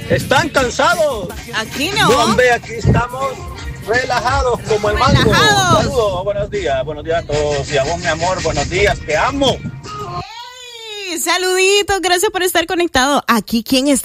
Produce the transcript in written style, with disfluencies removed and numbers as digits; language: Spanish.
¿Están cansados? Aquí no. Hombre, aquí estamos relajados como el mango. Saludos, buenos días a todos. Y a vos, mi amor, buenos días, te amo. Hey, saluditos, gracias por estar conectado. Aquí, ¿quién está?